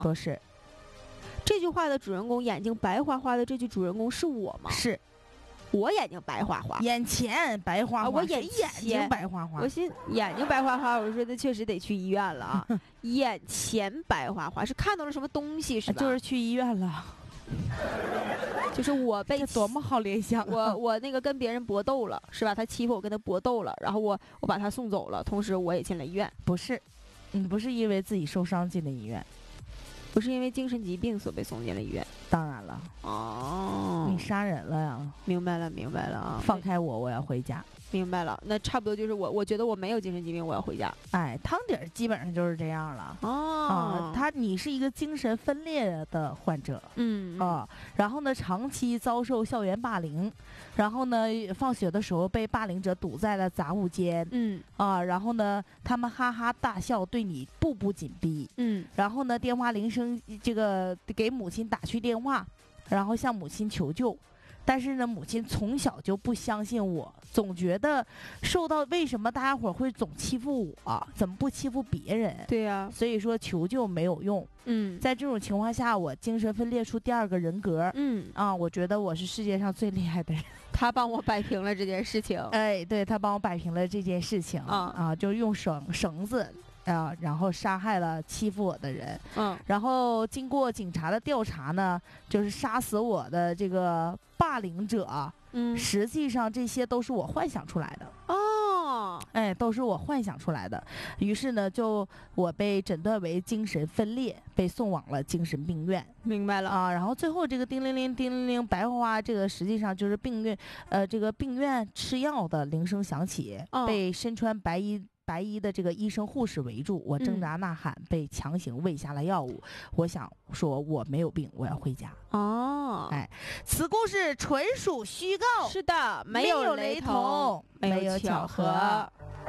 不是。 这句话的主人公眼睛白花花的，这句主人公是我吗？ 是。 我眼睛白花花， 眼前白花花， 我眼睛白花花。 我心眼睛白花花，我说那确实得去医院了啊！眼前白花花是看到了什么东西是吧？ 就是去医院了。 就是我被这多么好联想啊！我那个跟别人搏斗了是吧？他欺负我，跟他搏斗了，然后我把他送走了，同时我也进了医院。 不是，你不是因为自己受伤进的医院， 不是因为精神疾病所被送进了医院。 当然了。 哦， 你杀人了呀！ 明白了，明白了啊！ 放开我，我要回家。 明白了，那差不多就是我觉得我没有精神疾病，我要回家。 哎，汤底儿基本上就是这样了。 哦， 你是一个精神分裂的患者。然后呢，长期遭受校园霸凌，然后呢，放学的时候被霸凌者堵在了杂物间。然后呢，他们哈哈大笑，对你步步紧逼。然后呢，电话铃声这个给母亲打去电话，然后向母亲求救。但是呢，母亲从小就不相信我，总觉得为什么大家伙会总欺负我，怎么不欺负别人？ 对呀， 所以说求救没有用。在这种情况下，我精神分裂出第二个人格。我觉得我是世界上最厉害的人。 他帮我摆平了这件事情。 哎，对，他帮我摆平了这件事情。就用绳子。然后杀害了欺负我的人。然后经过警察的调查呢，就是杀死我的这个霸凌者。实际上这些都是我幻想出来的。都是我幻想出来的。于是呢，我被诊断为精神分裂，被送往了精神病院。 明白了然后最后这个叮铃铃叮铃铃白花花，这个实际上就是这个病院吃药的铃声响起，被身穿白衣的这个医生护士围住，我挣扎呐喊，被强行喂下了药物。我想说我没有病，我要回家。此故事纯属虚构。 是的，没有雷同，没有巧合。